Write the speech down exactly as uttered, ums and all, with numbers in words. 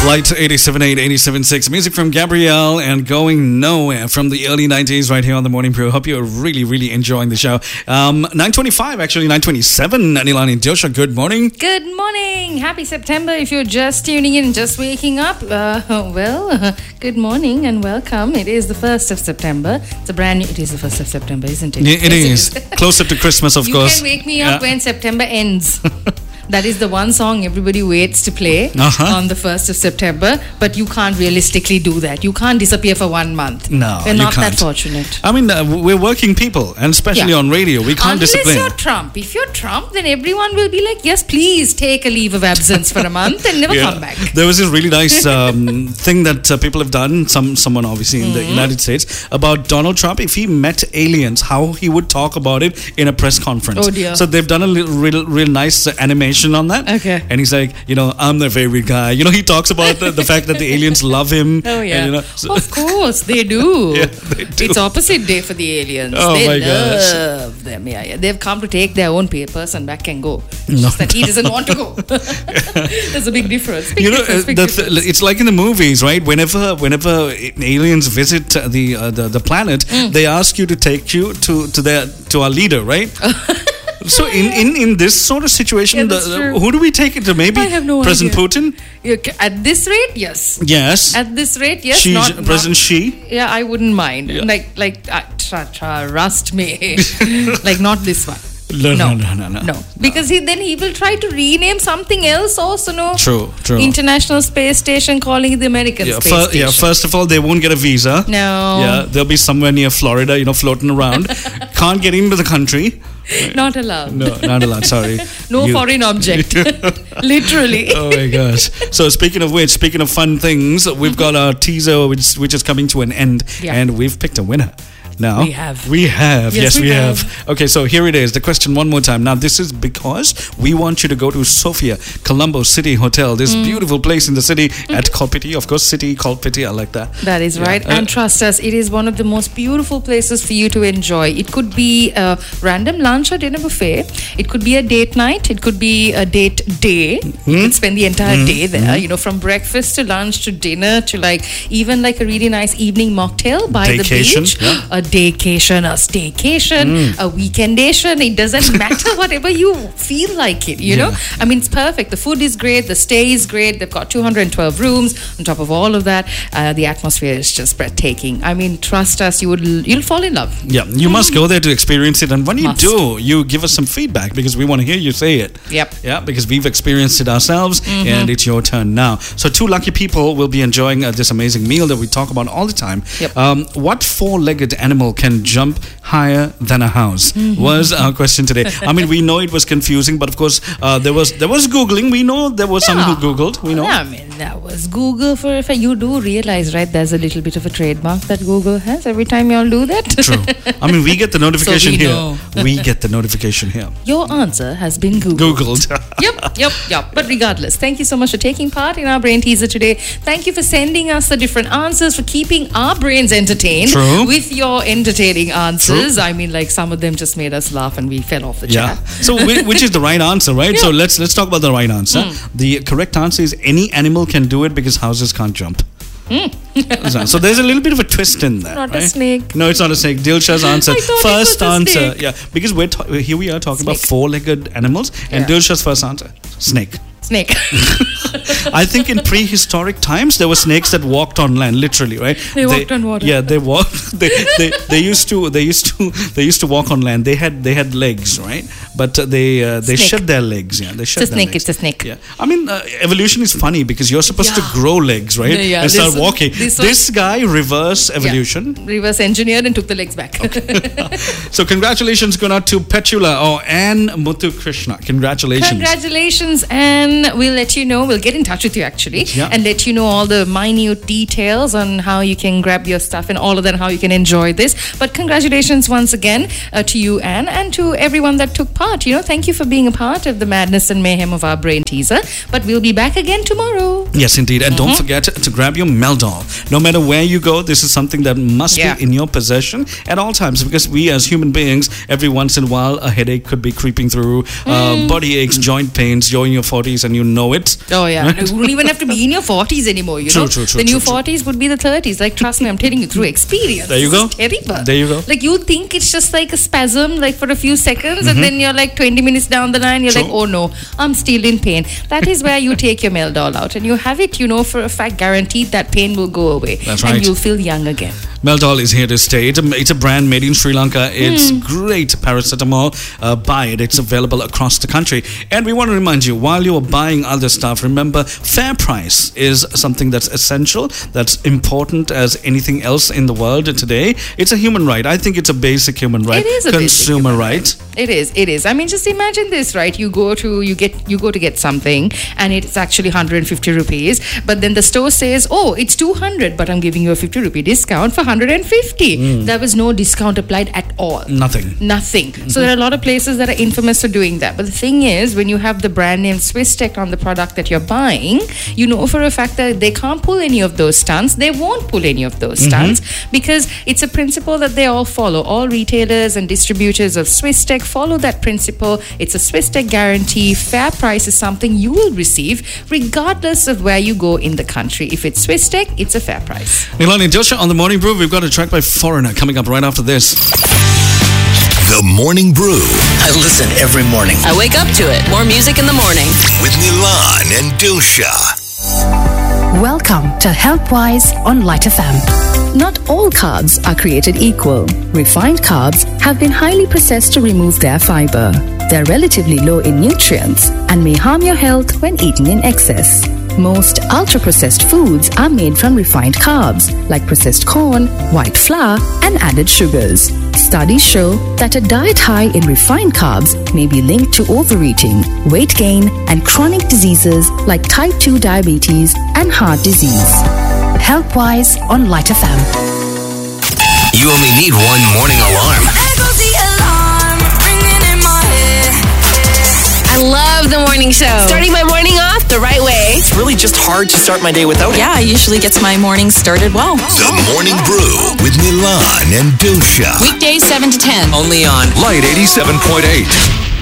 Light eighty-seven point eight, eighty-seven point six. Music from Gabrielle and Going Nowhere from the early nineties right here on The Morning Brew. Hope you're really, really enjoying the show. Um, nine twenty-five, actually nine twenty-seven. Nilani Dilsha, good morning. Good morning. Happy September. If you're just tuning in, just waking up, uh, well, uh, good morning and welcome. It is the first of September. It's a brand new, it is the first of September, isn't it? Yeah, it yes, is. It is. Closer to Christmas, of you course. You can wake me up yeah. when September ends. That is the one song everybody waits to play uh-huh. on the first of September, but you can't realistically do that. You can't disappear for one month. No, We're you not can't. that fortunate. I mean, uh, we're working people, and especially yeah. on radio, we can't Unless discipline. Unless you're Trump. If you're Trump, then everyone will be like, yes, please take a leave of absence for a month and never yeah. come back. There was this really nice um, thing that uh, people have done, some someone obviously in mm-hmm. the United States, about Donald Trump. If he met aliens, how he would talk about it in a press conference. Oh dear. So they've done a little, real, real nice uh, animation on that. Okay. And he's like, you know, I'm their favorite guy. You know, he talks about the, the fact that the aliens love him. Oh, yeah. And, you know, so of course, they do. yeah, they do. It's opposite day for the aliens. Oh, they my love gosh. them. Yeah, yeah. They've come to take their own papers and back and go. It's no, just that he doesn't want to go. There's a big difference. Big you know, difference, big the difference. Th- it's like in the movies, right? Whenever whenever aliens visit the uh, the, the planet, mm. they ask you to take you to, to their to our leader, right? So in, in, in this sort of situation, yeah, the, the, who do we take it to? Maybe I have no President idea. Putin? At this rate, yes. Yes. At this rate, yes. She, not, President not, Xi? Yeah, I wouldn't mind. Yeah. Like, like uh, tra, tra, trust me. Like, not this one. No, no, no, no, no, no. no. Because he then he will try to rename something else also, no? True, true. International Space Station, calling it the American yeah, Space fir- Station. Yeah, first of all, they won't get a visa. No. Yeah, they'll be somewhere near Florida, you know, floating around. Can't get into the country. Not allowed. No, not allowed, sorry. No you. foreign object. Literally. Oh my gosh. So speaking of which, speaking of fun things, we've got our teaser which, which is coming to an end. Yeah. And we've picked a winner. Now, we have. We have. Yes, yes we, we have. have. Okay, so here it is. The question one more time. Now, this is because we want you to go to Sofia, Colombo City Hotel. This mm. beautiful place in the city mm-hmm. at Kolpiti. Of course, City Kolpiti. I like that. That is yeah. right. Uh, and trust us, it is one of the most beautiful places for you to enjoy. It could be a random lunch or dinner buffet. It could be a date night. It could be a date day. Mm-hmm. You could spend the entire mm-hmm. day there. Mm-hmm. You know, from breakfast to lunch to dinner to like even like a really nice evening mocktail by Daycation, the beach. Yeah. A daycation. A staycation, mm. a weekendation, it doesn't matter, whatever you feel like it, you yeah. know. I mean, it's perfect. The food is great, the stay is great. They've got two hundred twelve rooms. On top of all of that, uh, the atmosphere is just breathtaking. I mean, trust us, you would you'll fall in love. Yeah, you mm. must go there to experience it, and when you must. do, you give us some feedback because we want to hear you say it. Yep. Yeah, because we've experienced it ourselves, mm-hmm. and it's your turn now. So two lucky people will be enjoying uh, this amazing meal that we talk about all the time. Yep. Um, what four-legged animal can jump higher than a house mm-hmm. was our question today. I mean, we know it was confusing, but of course uh, there was there was Googling. We know there was yeah. someone who Googled. We know. I mean, that was Google for if you do realize, right? There's a little bit of a trademark that Google has every time y'all do that. True. I mean, we get the notification so we here. Know. We get the notification here. Your answer has been Googled. Googled. yep, yep, yep. But regardless, thank you so much for taking part in our brain teaser today. Thank you for sending us the different answers, for keeping our brains entertained True. with your entertaining answers. True. I mean, like some of them just made us laugh and we fell off the yeah. chair. So, which is the right answer, right? Yeah. So let's let's talk about the right answer. Mm. The correct answer is any animal can do it because houses can't jump. Mm. So there's a little bit of a twist in there. Not right? a snake. No, it's not a snake. Dilsha's answer. I thought First it was a answer. snake. Yeah, because we're ta- here we are talking Snake. about four-legged animals, and Yeah. Dilsha's first answer, snake. Snake. I think in prehistoric times there were snakes that walked on land, literally, right? They walked on water. Yeah, they walked. They, they they used to they used to they used to walk on land. They had they had legs, right? But uh, they uh, they Snake. shed their legs. Yeah, they shed It's a their snake. legs. It's a snake. Yeah, I mean uh, evolution is funny because you're supposed Yeah. to grow legs, right? Yeah, yeah. And start This- walking. this This, was- guy reverse evolution. Yeah. Reverse engineered and took the legs back. So congratulations, going out to Petula or Anne Muthu Krishna. Congratulations. Congratulations, and we'll let you know. We'll get in touch with you actually Yeah. and let you know all the minute details on how you can grab your stuff and all of that, how you can enjoy this. But congratulations once again uh, to you, Anne, and to everyone that took part. You know, thank you for being a part of the madness and mayhem of our brain teaser. But we'll be back again tomorrow. Yes, indeed. And Mm-hmm. don't forget to grab your Meldol. No matter where you go, this is something that must Yeah. be in your possession at all times, because we as human beings, every once in a while, a headache could be creeping through, uh, body aches, joint pains. You're in your forties, thirties and you know it. Oh yeah, right? You don't even have to be in your forties anymore. You true, know, true, true, the new true, forties would be the thirties. Like, trust me, I'm telling you through experience. There you go. It's terrible. There you go. Like, you think it's just like a spasm, like for a few seconds, mm-hmm. and then you're like twenty minutes down the line, you're True. like, oh no, I'm still in pain. That is where you take your Meldol out and you have it. You know for a fact, guaranteed that pain will go away. That's right. And you'll feel young again. Meldol is here to stay. It's a, it's a brand made in Sri Lanka. It's Mm. great paracetamol. Uh, buy it. It's available across the country. And we want to remind you, while you're buying other stuff, remember, fair price is something that's essential, that's important as anything else in the world today. It's a human right. I think it's a basic human right. It is a consumer basic right. It is. It is. I mean, just imagine this, right? You go to you get you go to get something, and it's actually one hundred fifty rupees. But then the store says, "Oh, it's two hundred, but I'm giving you a fifty rupee discount for one hundred fifty." Mm. There was no discount applied at all. Nothing. Nothing. Mm-hmm. So there are a lot of places that are infamous for doing that. But the thing is, when you have the brand name Swisstech on the product that you're buying, you know for a fact that they can't pull any of those stunts. They won't pull any of those stunts mm-hmm. because it's a principle that they all follow. All retailers and distributors of Swisstech follow that principle. It's a Swisstech guarantee. Fair price is something you will receive regardless of where you go in the country. If it's Swisstech, it's a fair price. Nilani Dilsha on The Morning Brew. We've got a track by Foreigner coming up right after this. The Morning Brew. I listen every morning. I wake up to it. More music in the morning. With Nilan and Dilsha. Welcome to HealthWise on Light F M. Not all carbs are created equal. Refined carbs have been highly processed to remove their fiber. They're relatively low in nutrients and may harm your health when eaten in excess. Most ultra-processed foods are made from refined carbs, like processed corn, white flour, and added sugars. Studies show that a diet high in refined carbs may be linked to overeating, weight gain, and chronic diseases like type two diabetes and heart disease. HealthWise on Light F M. You only need one morning alarm. I love the morning show. Starting my morning off the right way. It's really just hard to start my day without it. Yeah, usually gets my morning started well. The Morning Brew with Nilan and Dilsha. Weekdays seven to ten. Only on Light eighty-seven point eight.